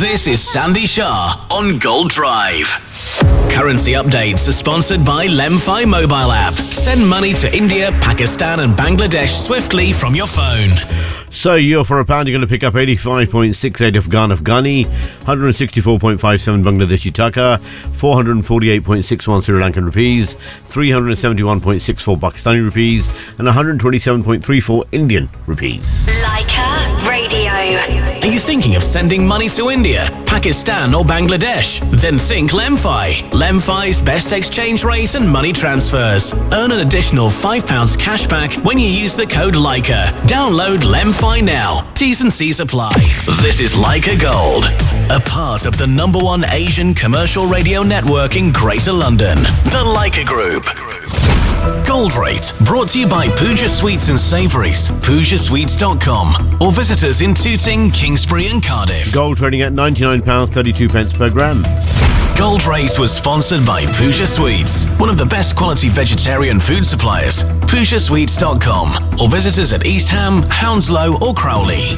This is Sandy Shah on Gold Drive. Currency updates are sponsored by Lemfi mobile app. Send money to India, Pakistan and Bangladesh swiftly from your phone. So you're for £1, you're going to pick up 85.68 Afghani, 164.57 Bangladeshi taka, 448.61 Sri Lankan rupees, 371.64 Pakistani rupees, and 127.34 Indian rupees. Leica Radio. Are you thinking of sending money to India, Pakistan or Bangladesh? Then think Lemfi. Lemfi's best exchange rate and money transfers. Earn an additional £5 cash back when you use the code Leica. Download Lemfi now. T's and C's apply. This is Leica Gold, a part of the #1 Asian commercial radio network in Greater London, the Leica Group. Gold Rate, brought to you by Pooja Sweets and Savouries, PoojaSweets.com, or visit us in Tooting, Kingsbury and Cardiff. Gold trading at £99.32 per gram. Gold Rate was sponsored by Pooja Sweets, one of the best quality vegetarian food suppliers. PoojaSweets.com, or visit us at East Ham, Hounslow or Crowley.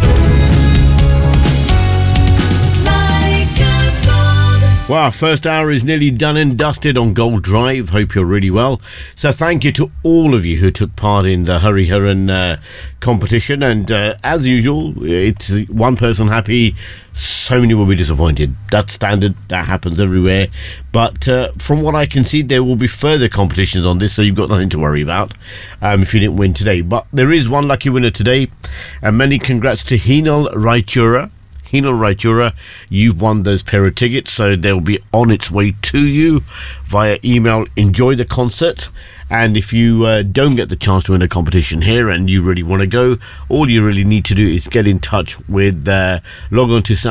Wow, first hour is nearly done and dusted on Gold Drive. Hope you're really well. So thank you to all of you who took part in the Hariharan competition. And as usual, it's one person happy, so many will be disappointed. That's standard. That happens everywhere. But from what I can see, there will be further competitions on this, so you've got nothing to worry about if you didn't win today. But there is one lucky winner today. And many congrats to Hinal Raichura. Hinal Raichura, you've won those pair of tickets, so they'll be on its way to you via email. Enjoy the concert, and if you don't get the chance to win a competition here and you really want to go, all you really need to do is get in touch with log on to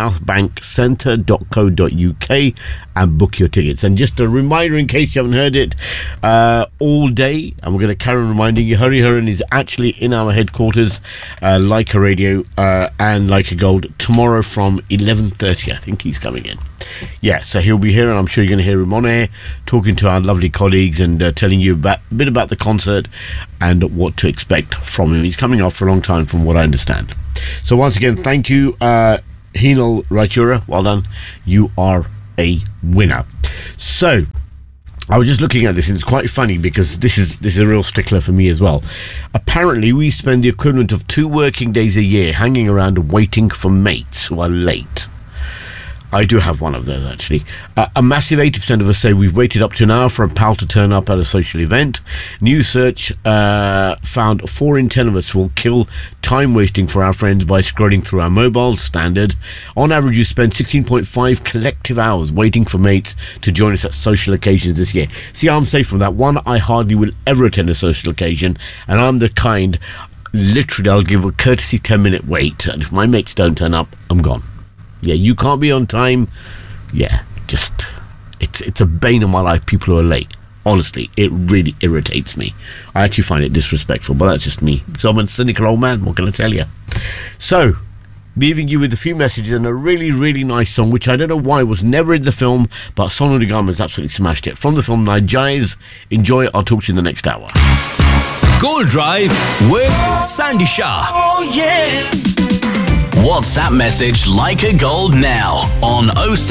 southbankcentre.co.uk and book your tickets. And just a reminder, in case you haven't heard it, all day, and we're going to carry on reminding you, Hariharan is actually in our headquarters, Leica Radio and Leica Gold, tomorrow from 11:30. I think he's coming in. Yeah, so he'll be here, and I'm sure you're going to hear him on air talking to our lovely colleagues and telling you a bit about the concert and what to expect from him. He's coming off for a long time, from what I understand. So once again, thank you, Hinal Raichura. Well done. You are a winner. So I was just looking at this, and it's quite funny because this is a real stickler for me as well. Apparently, we spend the equivalent of 2 working days a year hanging around waiting for mates who are late. I do have one of those, actually. A massive 80% of us say we've waited up to an hour for a pal to turn up at a social event. New search found 4 in 10 of us will kill time wasting for our friends by scrolling through our mobiles, standard. On average, you spend 16.5 collective hours waiting for mates to join us at social occasions this year. See, I'm safe from that. One, I hardly will ever attend a social occasion, and I'm the kind, literally, I'll give a courtesy 10-minute wait, and if my mates don't turn up, I'm gone. Yeah, you can't be on time. Yeah, just, it's a bane of my life, people who are late. Honestly, it really irritates me. I actually find it disrespectful, but that's just me. So I'm a cynical old man, what can I tell you? So, leaving you with a few messages and a really, really nice song, which I don't know why was never in the film, but Sonu Nigam has absolutely smashed it. From the film Nijais. Enjoy, I'll talk to you in the next hour. Gold Drive with Sandy Shah. Oh yeah. WhatsApp message Leica Gold now on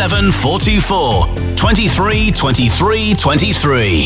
07424 23 23 23.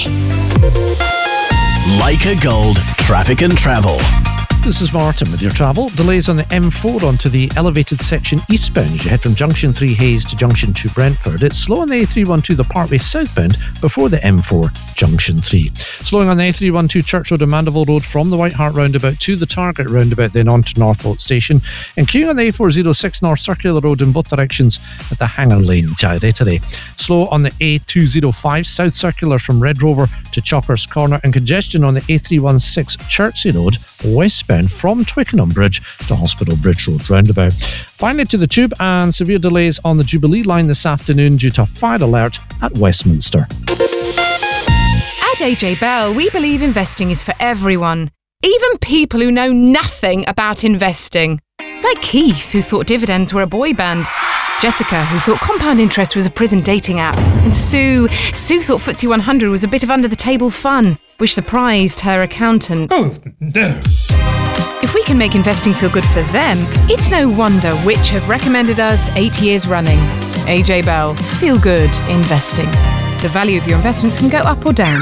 Leica Gold, traffic and travel. This is Martin with your travel. Delays on the M4 onto the elevated section eastbound as you head from Junction 3 Hayes to Junction 2 Brentford. It's slow on the A312 the Parkway southbound before the M4 Junction 3. Slowing on the A312 Church Road and Mandeville Road from the White Hart roundabout to the Target roundabout, then on to Northolt Station. And queuing on the A406 North Circular Road in both directions at the Hanger Lane, Jairetare. Slow on the A205 South Circular from Red Rover to Chalkers Corner, and congestion on the A316 Chertsey Road westbound from Twickenham Bridge to Hospital Bridge Road roundabout. Finally to the Tube, and severe delays on the Jubilee line this afternoon due to a fire alert at Westminster. At AJ Bell, we believe investing is for everyone, even people who know nothing about investing. Like Keith, who thought dividends were a boy band. Jessica, who thought compound interest was a prison dating app. And Sue thought FTSE 100 was a bit of under-the-table fun, which surprised her accountant. Oh, no. If we can make investing feel good for them, it's no wonder Which have recommended us 8 years running. AJ Bell. Feel good investing. The value of your investments can go up or down.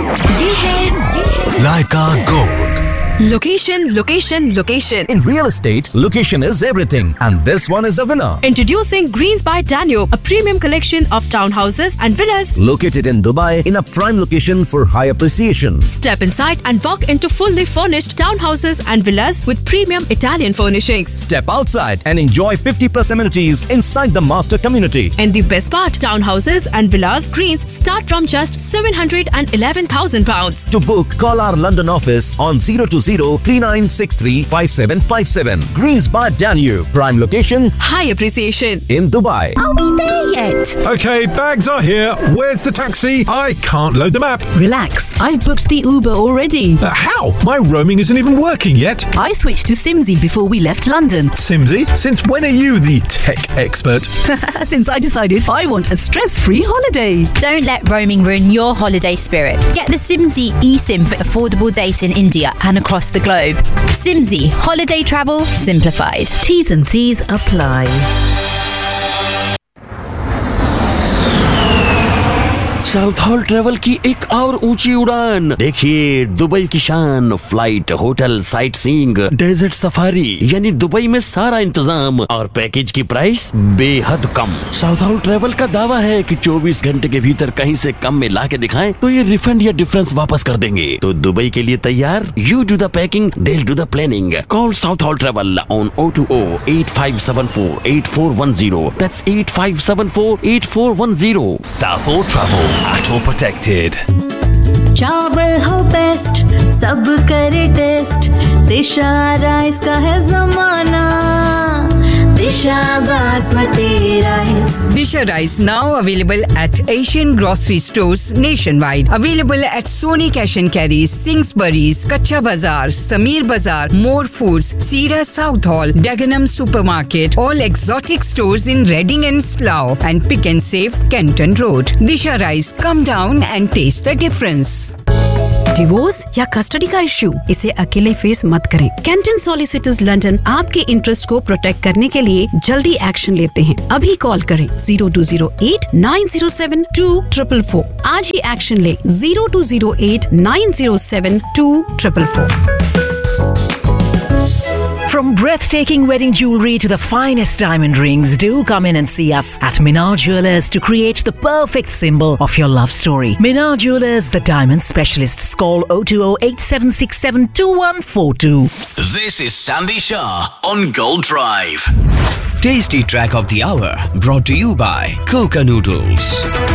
Leica Gold. Location, location, location. In real estate, location is everything, and this one is a winner. Introducing Greens by Danube, a premium collection of townhouses and villas Located in Dubai in a prime location for high appreciation. Step inside and walk into fully furnished townhouses and villas with premium Italian furnishings. Step outside and enjoy 50+ amenities inside the master community. And the best part, townhouses and villas Greens start from just £711,000. To book, call our London office on 020-3963-5757. Greens by Danube, prime location, High appreciation. in Dubai. Are we there yet? Okay, bags are here. Where's the taxi? I can't load the map. Relax, I've booked the Uber already. How? My roaming isn't even working yet. I switched to Simsy before we left London. Simsy, since when are you the tech expert? Since I decided I want a stress-free holiday. Don't let roaming ruin your holiday spirit. Get the Simsy eSIM for affordable data in India and across the globe. Simsy, holiday travel simplified. T's and C's apply. South hall travel की एक और ऊंची उड़ान। देखिए Dubai की शान, flight, hotel, sight seeing, desert safari, यानी Dubai में सारा इंतजाम और पैकेज की प्राइस बेहद कम। साउथ हॉल ट्रेवल का दावा है कि 24 घंटे के भीतर कहीं से कम में ला के दिखाएं तो ये रिफंड या डिफरेंस वापस कर देंगे। तो दुबई के लिए तैयार? You do the packing, they do the planning. Call south hall travel on 020-8574-8410। That's 8574-8410. South Hall Travel, at all protected. चावल हो बेस्ट, सब करे टेस्ट, दिशा राइस का है जमाना, दिशा basmati rice. Disha Rice now available at Asian grocery stores nationwide. Available at Sony Cash and Carry, Singsbury's, Kacha Bazaar, Samir Bazaar, More Foods, Sira South Hall, Dagenham Supermarket, all exotic stores in Reading and Slough, and Pick and Save, Kenton Road. Disha Rice, come down and taste the difference. Divorce या custody का issue, इसे अकेले face मत करें। Canton solicitors London आपके interest को protect करने के लिए जल्दी एक्शन लेते हैं। अभी कॉल करें 0208-907-2444। आज ही एक्शन ले 0208-907-2444। From breathtaking wedding jewelry to the finest diamond rings, do come in and see us at Minar Jewelers to create the perfect symbol of your love story. Minar Jewelers, the diamond specialists. Call 020-8767-2142. This is Sandy Shah on Gold Drive. Tasty track of the hour brought to you by Coca Noodles.